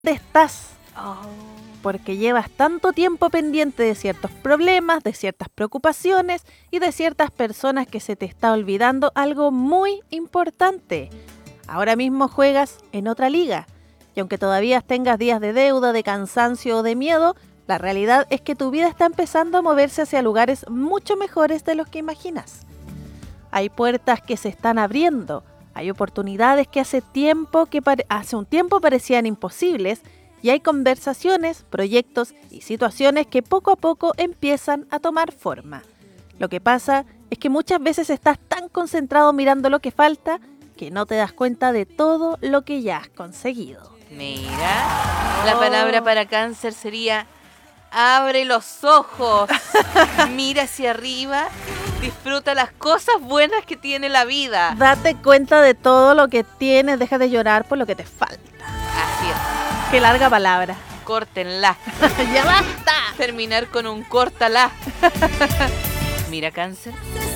estás. Oh. Porque llevas tanto tiempo pendiente de ciertos problemas, de ciertas preocupaciones y de ciertas personas que se te está olvidando algo muy importante. Ahora mismo juegas en otra liga. Y aunque todavía tengas días de deuda, de cansancio o de miedo, la realidad es que tu vida está empezando a moverse hacia lugares mucho mejores de los que imaginas. Hay puertas que se están abriendo, hay oportunidades que hace un tiempo parecían imposibles y hay conversaciones, proyectos y situaciones que poco a poco empiezan a tomar forma. Lo que pasa es que muchas veces estás tan concentrado mirando lo que falta que no te das cuenta de todo lo que ya has conseguido. Mira, la palabra para Cáncer sería: abre los ojos, mira hacia arriba, disfruta las cosas buenas que tiene la vida. Date cuenta de todo lo que tienes, deja de llorar por lo que te falta. Así es. Qué larga palabra. Córtenla. ¡Ya basta! Terminar con un córtala. Mira, Cáncer.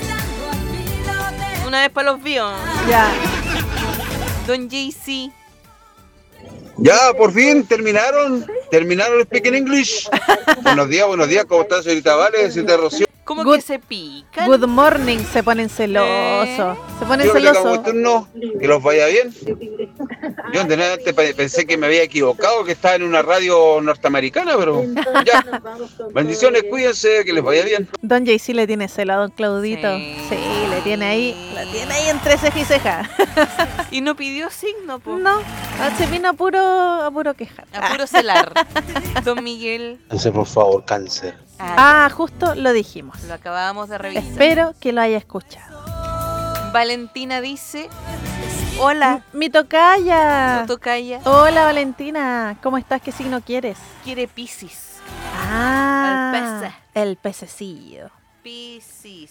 Una vez para los vivos. Ya. Don JC. Ya, por fin, terminaron el Speaking English. Buenos días, ¿cómo estás, señorita Vale, señorita Rocío? ¿Cómo Good- que se pican? Good morning, se ponen celosos. Se ponen Quiero que celosos. tengamos turno, que los vaya bien. Yo antes pensé que me había equivocado, que estaba en una radio norteamericana, pero ya. Bendiciones, cuídense, que les vaya bien. Don JC le tiene celo a Don Claudito. Sí. Sí, le tiene ahí entre ceja y ceja. Y no pidió signo, po. No, se vino a puro quejar. A puro celar. Don Miguel. Cáncer, por favor, Cáncer. Justo lo dijimos. Lo acabamos de revisar. Espero que lo haya escuchado. Valentina dice: hola, Mi tocaya. tocaya. Hola Valentina, ¿cómo estás? ¿Qué signo quieres? Quiere Piscis. Ah, El pez. el pececillo. Piscis.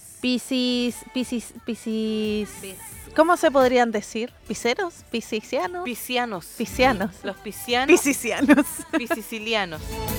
Piscis. ¿Cómo se podrían decir? ¿Piceros? ¿Piscianos? Piscianos. Piscianos. Los piscianos. Piscicianos. Piscicilianos.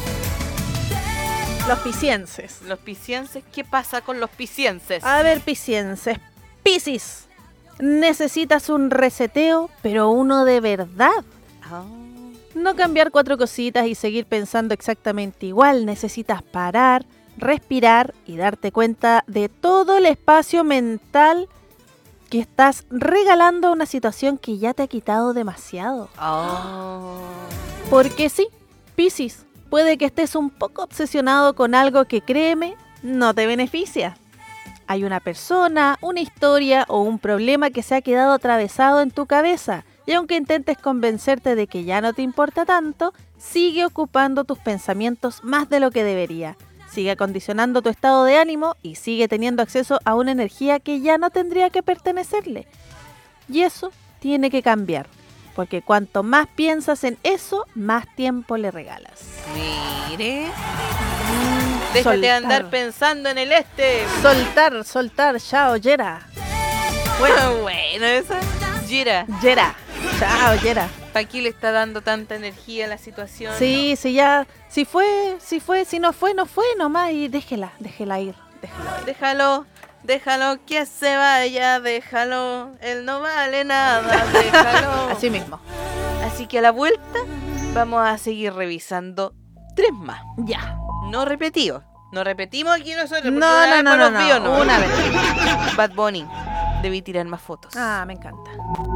Los piscienses. Los piscienses. ¿Qué pasa con los piscienses? A ver, piscienses. Piscis. Necesitas un reseteo, pero uno de verdad. No cambiar 4 cositas y seguir pensando exactamente igual. Necesitas parar, respirar y darte cuenta de todo el espacio mental que estás regalando a una situación que ya te ha quitado demasiado. Porque sí, Piscis, puede que estés un poco obsesionado con algo que, créeme, no te beneficia. Hay una persona, una historia o un problema que se ha quedado atravesado en tu cabeza y aunque intentes convencerte de que ya no te importa tanto, sigue ocupando tus pensamientos más de lo que debería. Sigue acondicionando tu estado de ánimo y sigue teniendo acceso a una energía que ya no tendría que pertenecerle. Y eso tiene que cambiar, porque cuanto más piensas en eso, más tiempo le regalas. Mire. Déjate de andar pensando en el este. Soltar, chao, Yera. Bueno, esa. Yera. Chao, Yera. ¿Para qué le está dando tanta energía a la situación? Sí, ya. Si no fue nomás y déjela ir. Déjalo que se vaya, déjalo. Él no vale nada, déjalo. Así mismo. Así que a la vuelta vamos a seguir revisando 3 más. Ya. No repetidos. No repetimos aquí nosotros. No. Una vez. Bad Bunny. Debí tirar más fotos. Me encanta.